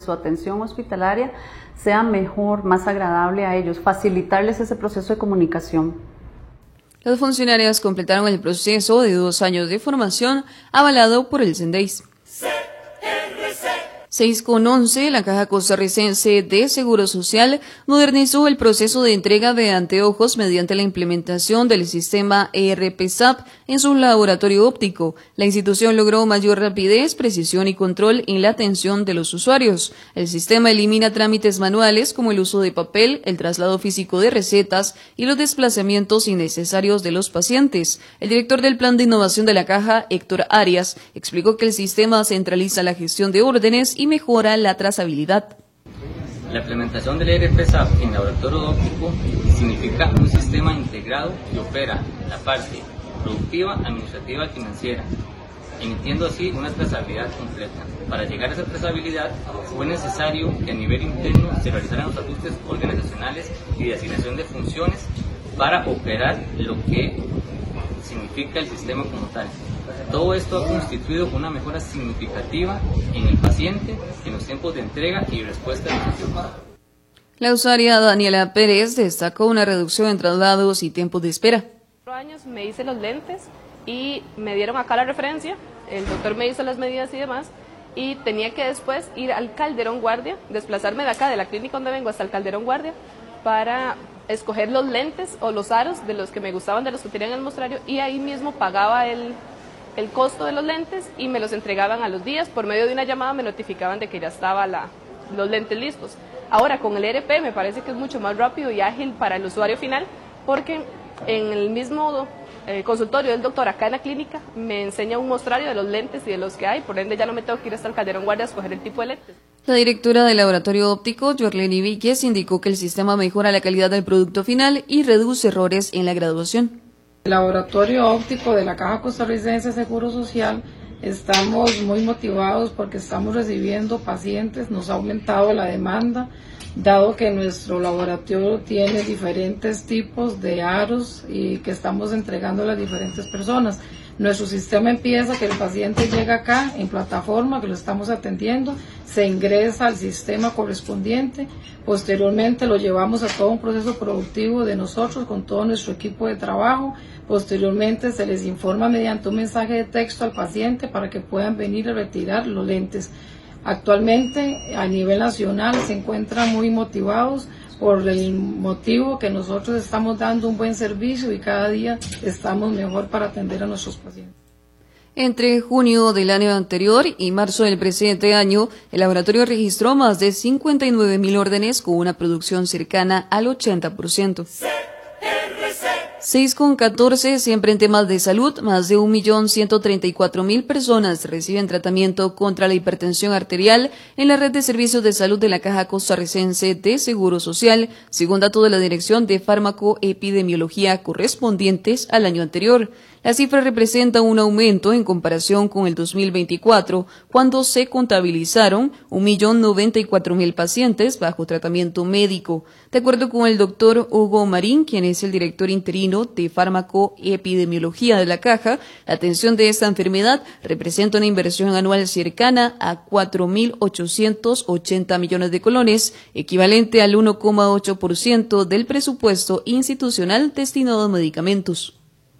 su atención hospitalaria sea mejor, más agradable a ellos, facilitarles ese proceso de comunicación. Las funcionarias completaron el proceso de 2 años de formación avalado por el SENDEIS. 6,11, la Caja Costarricense de Seguro Social modernizó el proceso de entrega de anteojos mediante la implementación del sistema ERP-SAP en su laboratorio óptico. La institución logró mayor rapidez, precisión y control en la atención de los usuarios. El sistema elimina trámites manuales como el uso de papel, el traslado físico de recetas y los desplazamientos innecesarios de los pacientes. El director del Plan de Innovación de la Caja, Héctor Arias, explicó que el sistema centraliza la gestión de órdenes y mejora la trazabilidad. La implementación del ERP-SAP en laboratorio óptico significa un sistema integrado que opera la parte productiva, administrativa y financiera, emitiendo así una trazabilidad completa. Para llegar a esa trazabilidad fue necesario que a nivel interno se realizaran los ajustes organizacionales y de asignación de funciones para operar lo que significa el sistema como tal. Todo esto ha constituido una mejora significativa en el paciente, en los tiempos de entrega y respuesta de los. La usuaria Daniela Pérez destacó una reducción en traslados y tiempos de espera. 4 años me hice los lentes y me dieron acá la referencia, el doctor me hizo las medidas y demás, y tenía que después ir al Calderón Guardia, desplazarme de acá, de la clínica donde vengo hasta el Calderón Guardia, para escoger los lentes o los aros de los que me gustaban, de los que tenían en el mostrario, y ahí mismo pagaba el costo de los lentes y me los entregaban a los días. Por medio de una llamada me notificaban de que ya estaban los lentes listos. Ahora con el ERP me parece que es mucho más rápido y ágil para el usuario final, porque en el mismo consultorio del doctor acá en la clínica me enseña un mostrario de los lentes y de los que hay, por ende ya no me tengo que ir hasta el Calderón Guardia a escoger el tipo de lentes. La directora del laboratorio óptico, Jorleni Víquez, indicó que el sistema mejora la calidad del producto final y reduce errores en la graduación. El laboratorio óptico de la Caja Costarricense de Seguro Social estamos muy motivados porque estamos recibiendo pacientes, nos ha aumentado la demanda, dado que nuestro laboratorio tiene diferentes tipos de aros y que estamos entregando a las diferentes personas. Nuestro sistema empieza que el paciente llega acá en plataforma, que lo estamos atendiendo, se ingresa al sistema correspondiente, posteriormente lo llevamos a todo un proceso productivo de nosotros con todo nuestro equipo de trabajo, posteriormente se les informa mediante un mensaje de texto al paciente para que puedan venir a retirar los lentes. Actualmente a nivel nacional se encuentran muy motivados por el motivo que nosotros estamos dando un buen servicio y cada día estamos mejor para atender a nuestros pacientes. Entre junio del año anterior y marzo del presente año, el laboratorio registró más de 59.000 órdenes con una producción cercana al 80%. 6,14, siempre en temas de salud, más de 1.134.000 personas reciben tratamiento contra la hipertensión arterial en la red de servicios de salud de la Caja Costarricense de Seguro Social, según datos de la Dirección de Fármaco-Epidemiología correspondientes al año anterior. La cifra representa un aumento en comparación con el 2024, cuando se contabilizaron 1.094.000 pacientes bajo tratamiento médico. De acuerdo con el doctor Hugo Marín, quien es el director interino de Fármaco-Epidemiología de la Caja, la atención de esta enfermedad representa una inversión anual cercana a 4.880 millones de colones, equivalente al 1,8% del presupuesto institucional destinado a medicamentos.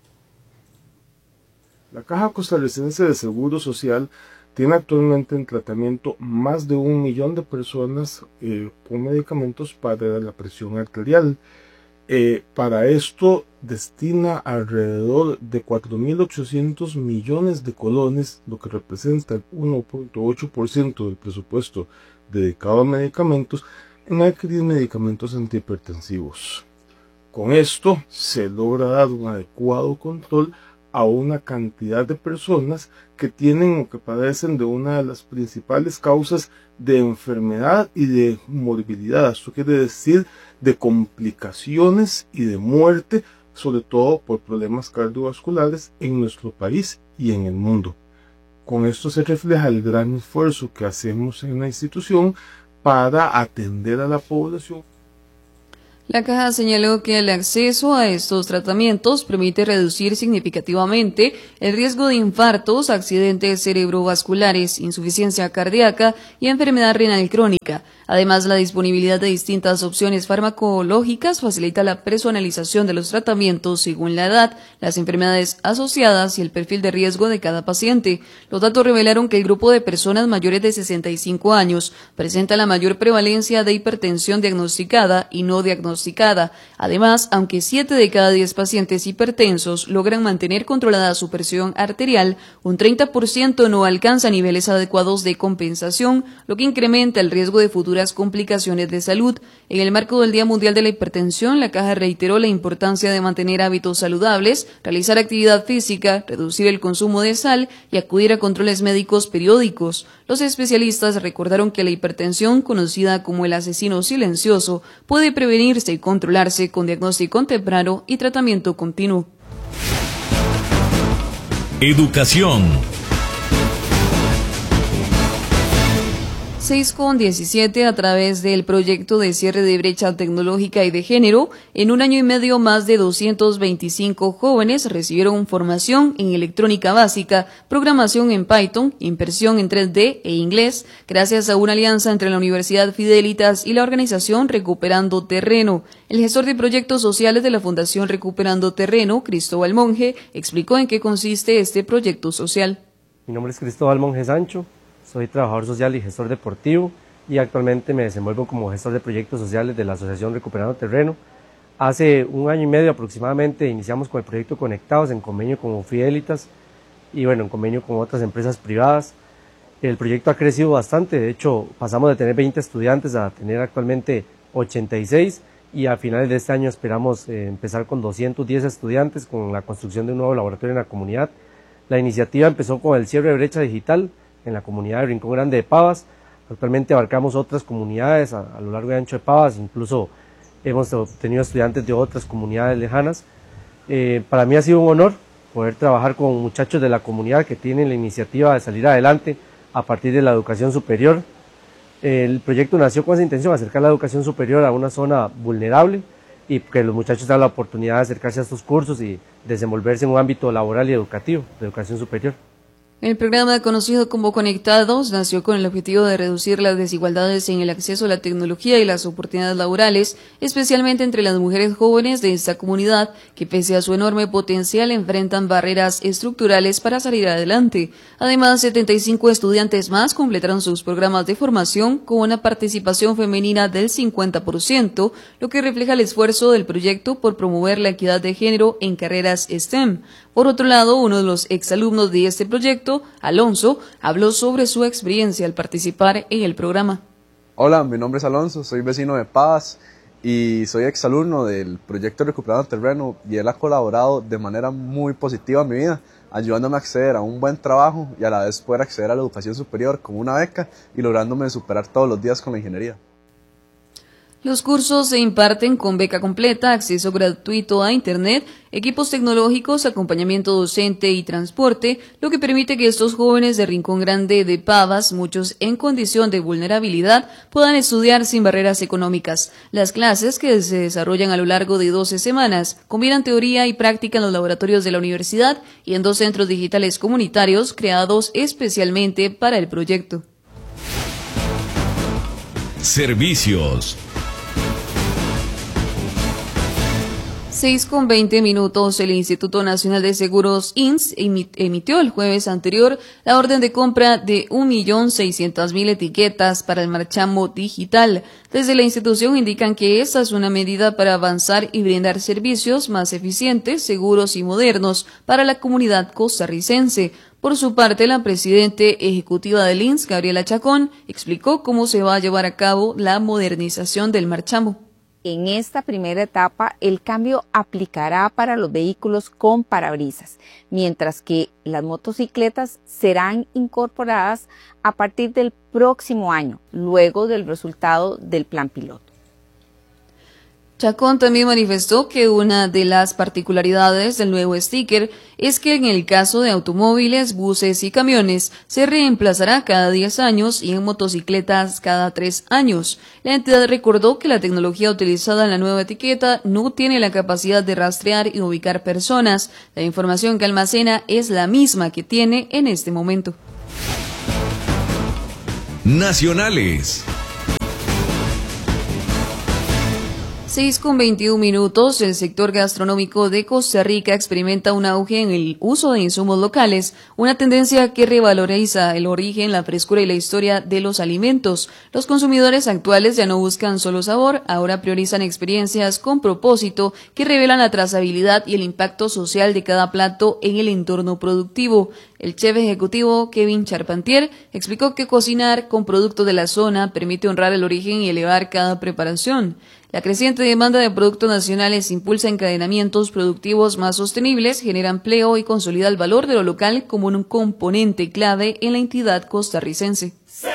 La Caja Costarricense de Seguro Social tiene actualmente en tratamiento más de 1 millón de personas con medicamentos para la presión arterial. Para esto destina alrededor de 4.800 millones de colones, lo que representa el 1,8% del presupuesto dedicado a medicamentos, en adquirir medicamentos antihipertensivos. Con esto se logra dar un adecuado control a una cantidad de personas que tienen o que padecen de una de las principales causas de enfermedad y de morbilidad. Esto quiere decir de complicaciones y de muerte, sobre todo por problemas cardiovasculares en nuestro país y en el mundo. Con esto se refleja el gran esfuerzo que hacemos en la institución para atender a la población. La caja señaló que el acceso a estos tratamientos permite reducir significativamente el riesgo de infartos, accidentes cerebrovasculares, insuficiencia cardíaca y enfermedad renal crónica. Además, la disponibilidad de distintas opciones farmacológicas facilita la personalización de los tratamientos según la edad, las enfermedades asociadas y el perfil de riesgo de cada paciente. Los datos revelaron que el grupo de personas mayores de 65 años presenta la mayor prevalencia de hipertensión diagnosticada y no diagnosticada. Además, aunque 7 de cada 10 pacientes hipertensos logran mantener controlada su presión arterial, un 30% no alcanza niveles adecuados de compensación, lo que incrementa el riesgo de futuras complicaciones de salud. En el marco del Día Mundial de la Hipertensión, la caja reiteró la importancia de mantener hábitos saludables, realizar actividad física, reducir el consumo de sal y acudir a controles médicos periódicos. Los especialistas recordaron que la hipertensión, conocida como el asesino silencioso, puede prevenirse y controlarse con diagnóstico temprano y tratamiento continuo. Educación. 6,17 a través del proyecto de cierre de brecha tecnológica y de género. En un año y medio, más de 225 jóvenes recibieron formación en electrónica básica, programación en Python, impresión en 3D e inglés, gracias a una alianza entre la Universidad Fidelitas y la organización Recuperando Terreno. El gestor de proyectos sociales de la Fundación Recuperando Terreno, Cristóbal Monge, explicó en qué consiste este proyecto social. Mi nombre es Cristóbal Monge Sancho. Soy trabajador social y gestor deportivo y actualmente me desenvuelvo como gestor de proyectos sociales de la Asociación Recuperando Terreno. Hace un año y medio aproximadamente iniciamos con el proyecto Conectados en convenio con Fidelitas y en convenio con otras empresas privadas. El proyecto ha crecido bastante, de hecho pasamos de tener 20 estudiantes a tener actualmente 86 y a finales de este año esperamos empezar con 210 estudiantes con la construcción de un nuevo laboratorio en la comunidad. La iniciativa empezó con el cierre de brecha digital en la comunidad de Rincón Grande de Pavas. Actualmente abarcamos otras comunidades a lo largo y ancho de Pavas, incluso hemos tenido estudiantes de otras comunidades lejanas. Para mí ha sido un honor poder trabajar con muchachos de la comunidad que tienen la iniciativa de salir adelante a partir de la educación superior. El proyecto nació con esa intención, acercar la educación superior a una zona vulnerable y que los muchachos tengan la oportunidad de acercarse a estos cursos y desenvolverse en un ámbito laboral y educativo de educación superior. El programa, conocido como Conectados, nació con el objetivo de reducir las desigualdades en el acceso a la tecnología y las oportunidades laborales, especialmente entre las mujeres jóvenes de esta comunidad, que pese a su enorme potencial enfrentan barreras estructurales para salir adelante. Además, 75 estudiantes más completaron sus programas de formación con una participación femenina del 50%, lo que refleja el esfuerzo del proyecto por promover la equidad de género en carreras STEM. Por otro lado, uno de los exalumnos de este proyecto, Alonso, habló sobre su experiencia al participar en el programa. Hola, mi nombre es Alonso, soy vecino de Pavas y soy exalumno del proyecto Recuperando Terreno y él ha colaborado de manera muy positiva en mi vida, ayudándome a acceder a un buen trabajo y a la vez poder acceder a la educación superior con una beca y lográndome superar todos los días con la ingeniería. Los cursos se imparten con beca completa, acceso gratuito a Internet, equipos tecnológicos, acompañamiento docente y transporte, lo que permite que estos jóvenes de Rincón Grande de Pavas, muchos en condición de vulnerabilidad, puedan estudiar sin barreras económicas. Las clases, que se desarrollan a lo largo de 12 semanas, combinan teoría y práctica en los laboratorios de la universidad y en 2 centros digitales comunitarios creados especialmente para el proyecto. Servicios. 6:20. El Instituto Nacional de Seguros INSS emitió el jueves anterior la orden de compra de 1.600.000 etiquetas para el marchamo digital. Desde la institución indican que esta es una medida para avanzar y brindar servicios más eficientes, seguros y modernos para la comunidad costarricense. Por su parte, la presidente ejecutiva del INSS, Gabriela Chacón, explicó cómo se va a llevar a cabo la modernización del marchamo. En esta primera etapa, el cambio aplicará para los vehículos con parabrisas, mientras que las motocicletas serán incorporadas a partir del próximo año, luego del resultado del plan piloto. Chacón también manifestó que una de las particularidades del nuevo sticker es que en el caso de automóviles, buses y camiones se reemplazará cada 10 años y en motocicletas cada 3 años. La entidad recordó que la tecnología utilizada en la nueva etiqueta no tiene la capacidad de rastrear y ubicar personas. La información que almacena es la misma que tiene en este momento. Nacionales. 6:21. El sector gastronómico de Costa Rica experimenta un auge en el uso de insumos locales, una tendencia que revaloriza el origen, la frescura y la historia de los alimentos. Los consumidores actuales ya no buscan solo sabor, ahora priorizan experiencias con propósito que revelan la trazabilidad y el impacto social de cada plato en el entorno productivo. El chef ejecutivo Kevin Charpentier explicó que cocinar con productos de la zona permite honrar el origen y elevar cada preparación. La creciente demanda de productos nacionales impulsa encadenamientos productivos más sostenibles, genera empleo y consolida el valor de lo local como un componente clave en la entidad costarricense.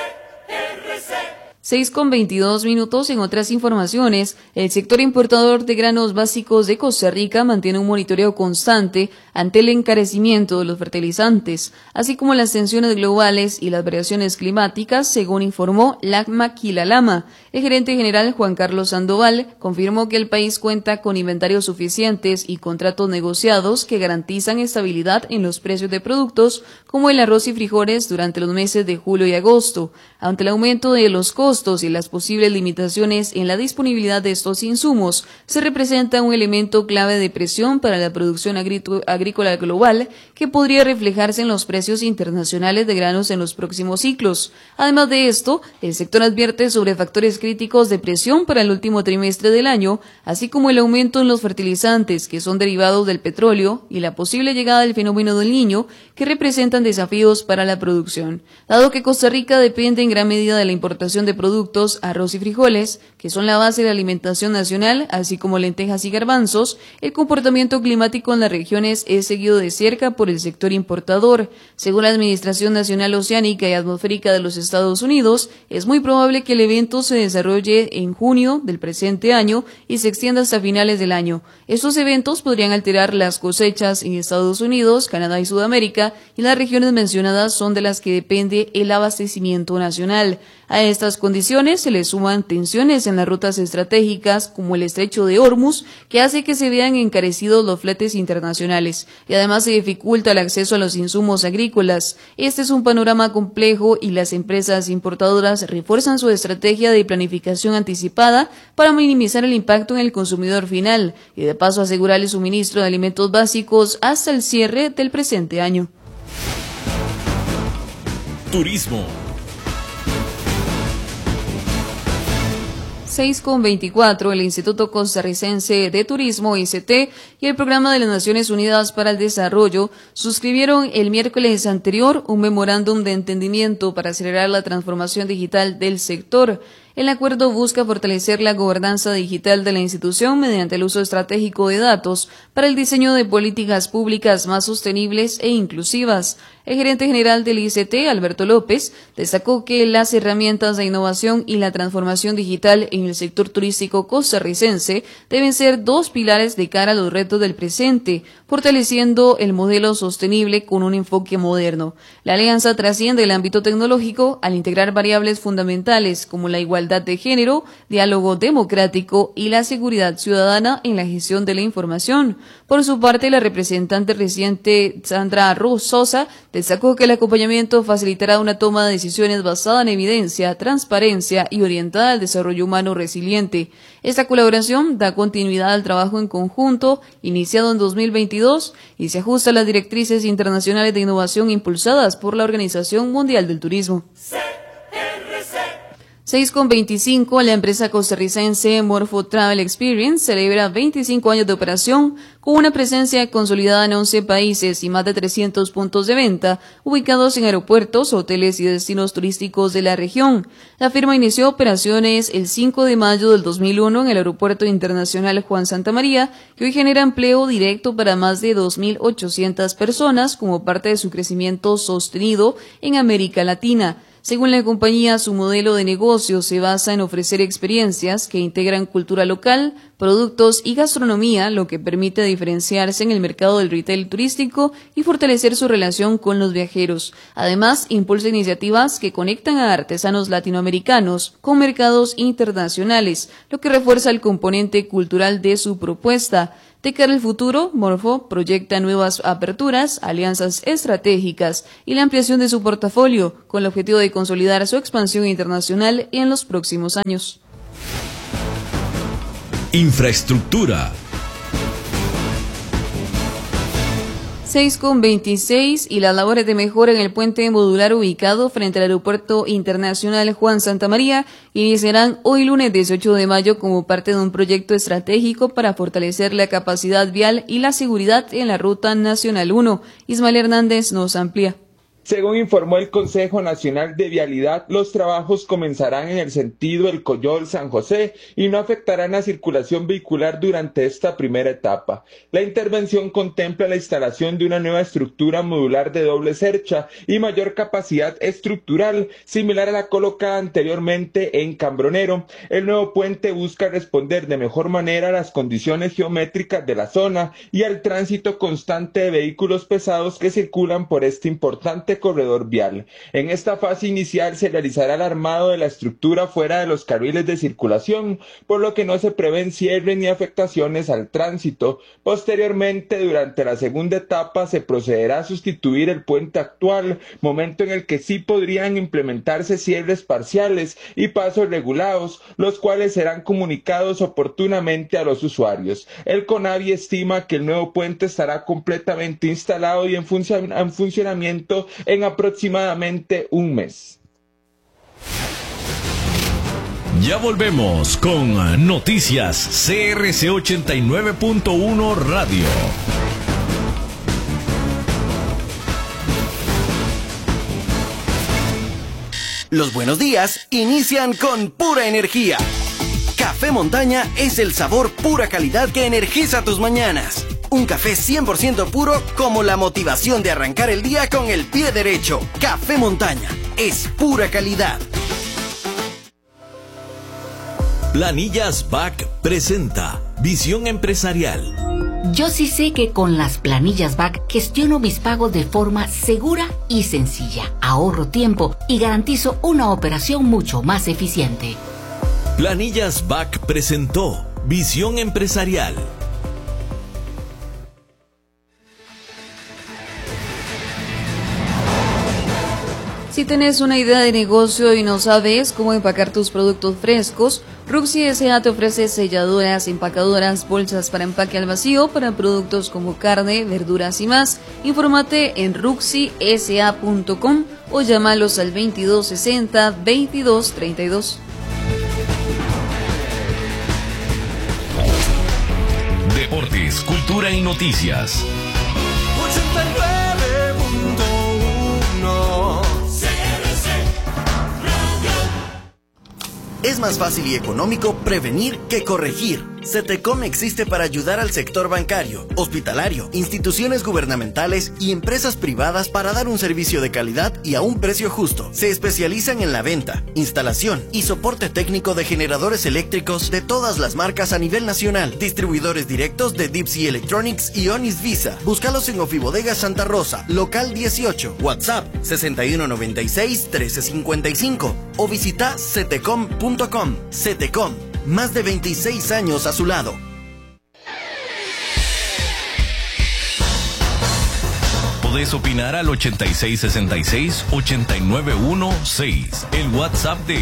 6:22. En otras informaciones, el sector importador de granos básicos de Costa Rica mantiene un monitoreo constante ante el encarecimiento de los fertilizantes, así como las tensiones globales y las variaciones climáticas, según informó Lagma Quilalama. El gerente general Juan Carlos Sandoval confirmó que el país cuenta con inventarios suficientes y contratos negociados que garantizan estabilidad en los precios de productos como el arroz y frijoles durante los meses de julio y agosto. Ante el aumento de los costos y las posibles limitaciones en la disponibilidad de estos insumos, se representa un elemento clave de presión para la producción agrícola global que podría reflejarse en los precios internacionales de granos en los próximos ciclos. Además de esto, el sector advierte sobre factores críticos de presión para el último trimestre del año, así como el aumento en los fertilizantes que son derivados del petróleo y la posible llegada del fenómeno del Niño, que representan desafíos para la producción. Dado que Costa Rica depende en gran medida de la importación de productos, arroz y frijoles, que son la base de la alimentación nacional, así como lentejas y garbanzos, el comportamiento climático en las regiones es seguido de cerca por el sector importador. Según la Administración Nacional Oceánica y Atmosférica de los Estados Unidos, es muy probable que el evento se desarrolle en junio del presente año y se extienda hasta finales del año. Estos eventos podrían alterar las cosechas en Estados Unidos, Canadá y Sudamérica, y las regiones mencionadas son de las que depende el abastecimiento nacional. A estas condiciones se le suman tensiones en las rutas estratégicas como el estrecho de Hormuz, que hace que se vean encarecidos los fletes internacionales, y además se dificulta el acceso a los insumos agrícolas. Este es un panorama complejo y las empresas importadoras refuerzan su estrategia de planificación anticipada para minimizar el impacto en el consumidor final y de paso asegurar el suministro de alimentos básicos hasta el cierre del presente año. Turismo. 6:24. El Instituto Costarricense de Turismo, ICT, y el Programa de las Naciones Unidas para el Desarrollo suscribieron el miércoles anterior un memorándum de entendimiento para acelerar la transformación digital del sector. El acuerdo busca fortalecer la gobernanza digital de la institución mediante el uso estratégico de datos para el diseño de políticas públicas más sostenibles e inclusivas. El gerente general del ICT, Alberto López, destacó que las herramientas de innovación y la transformación digital en el sector turístico costarricense deben ser dos pilares de cara a los retos del presente, fortaleciendo el modelo sostenible con un enfoque moderno. La alianza trasciende el ámbito tecnológico al integrar variables fundamentales como la igualdad de género, diálogo democrático y la seguridad ciudadana en la gestión de la información. Por su parte, la representante reciente Sandra Sosa destacó que el acompañamiento facilitará una toma de decisiones basada en evidencia, transparencia y orientada al desarrollo humano resiliente. Esta colaboración da continuidad al trabajo en conjunto iniciado en 2022 y se ajusta a las directrices internacionales de innovación impulsadas por la Organización Mundial del Turismo. 6:25. La empresa costarricense Morpho Travel Experience celebra 25 años de operación con una presencia consolidada en 11 países y más de 300 puntos de venta ubicados en aeropuertos, hoteles y destinos turísticos de la región. La firma inició operaciones el 5 de mayo del 2001 en el Aeropuerto Internacional Juan Santamaría, que hoy genera empleo directo para más de 2.800 personas como parte de su crecimiento sostenido en América Latina. Según la compañía, su modelo de negocio se basa en ofrecer experiencias que integran cultura local, productos y gastronomía, lo que permite diferenciarse en el mercado del retail turístico y fortalecer su relación con los viajeros. Además, impulsa iniciativas que conectan a artesanos latinoamericanos con mercados internacionales, lo que refuerza el componente cultural de su propuesta. De cara al futuro, Morpho proyecta nuevas aperturas, alianzas estratégicas y la ampliación de su portafolio, con el objetivo de consolidar su expansión internacional en los próximos años. Infraestructura. 6:26 y las labores de mejora en el puente modular ubicado frente al Aeropuerto Internacional Juan Santamaría iniciarán hoy lunes 18 de mayo como parte de un proyecto estratégico para fortalecer la capacidad vial y la seguridad en la Ruta Nacional 1. Ismael Hernández nos amplía. Según informó el Consejo Nacional de Vialidad, los trabajos comenzarán en el sentido El Coyol-San José y no afectarán la circulación vehicular durante esta primera etapa. La intervención contempla la instalación de una nueva estructura modular de doble cercha y mayor capacidad estructural, similar a la colocada anteriormente en Cambronero. El nuevo puente busca responder de mejor manera a las condiciones geométricas de la zona y al tránsito constante de vehículos pesados que circulan por este importante corredor vial. En esta fase inicial se realizará el armado de la estructura fuera de los carriles de circulación, por lo que no se prevén cierres ni afectaciones al tránsito. Posteriormente, durante la segunda etapa, se procederá a sustituir el puente actual, momento en el que sí podrían implementarse cierres parciales y pasos regulados, los cuales serán comunicados oportunamente a los usuarios. El CONAVI estima que el nuevo puente estará completamente instalado y en funcionamiento en aproximadamente un mes. Ya volvemos con Noticias CRC 89.1 Radio. Los buenos días inician con pura energía. Café Montaña es el sabor pura calidad que energiza tus mañanas. Un café 100% puro como la motivación de arrancar el día con el pie derecho. Café Montaña es pura calidad. Planillas BAC presenta Visión Empresarial. Yo sí sé que con las planillas BAC gestiono mis pagos de forma segura y sencilla. Ahorro tiempo y garantizo una operación mucho más eficiente. Planillas BAC presentó Visión Empresarial. Si tenés una idea de negocio y no sabes cómo empacar tus productos frescos, Ruxy S.A. te ofrece selladoras, empacadoras, bolsas para empaque al vacío para productos como carne, verduras y más. Infórmate en ruxysa.com o llámalos al 2260-2232. Deportes, cultura y noticias. 89.1 Es más fácil y económico prevenir que corregir. CETECOM existe para ayudar al sector bancario, hospitalario, instituciones gubernamentales y empresas privadas para dar un servicio de calidad y a un precio justo. Se especializan en la venta, instalación y soporte técnico de generadores eléctricos de todas las marcas a nivel nacional. Distribuidores directos de Deep Sea Electronics y Onis Visa. Búscalos en Ofibodega Santa Rosa, local 18, WhatsApp 6196-1355 o visita cetecom.com. CETECOM. Más de 26 años a su lado. Podés opinar al 8666-89116. El WhatsApp de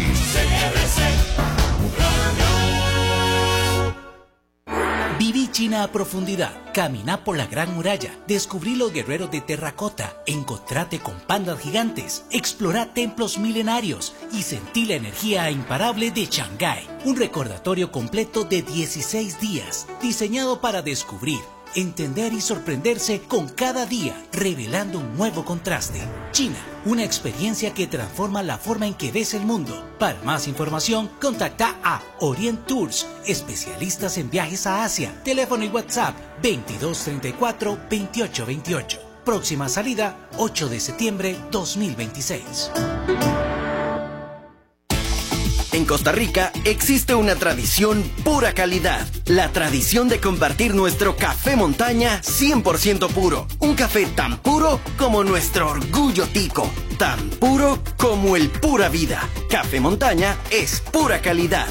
Viví China a profundidad, caminá por la Gran Muralla, descubrí los guerreros de terracota, encontrate con pandas gigantes, explorá templos milenarios y sentí la energía imparable de Shanghái. Un recordatorio completo de 16 días, diseñado para descubrir, entender y sorprenderse con cada día, revelando un nuevo contraste. China, una experiencia que transforma la forma en que ves el mundo. Para más información, contacta a Orient Tours, especialistas en viajes a Asia. Teléfono y WhatsApp 2234-2828. Próxima salida, 8 de septiembre 2026. En Costa Rica existe una tradición pura calidad. La tradición de compartir nuestro café montaña 100% puro. Un café tan puro como nuestro orgullo tico. Tan puro como el pura vida. Café montaña es pura calidad.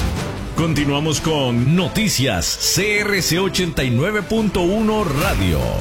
Continuamos con Noticias CRC 89.1 Radio.